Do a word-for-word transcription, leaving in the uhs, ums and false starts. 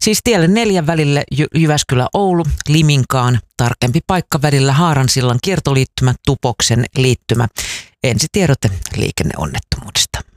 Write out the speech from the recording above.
Siis tielle neljän välille Jy- Jyväskylä-Oulu, Liminkaan, tarkempi paikka välillä Haaransillan kiertoliittymä, Tupoksen liittymä. Ensi tiedote liikenneonnettomuudesta.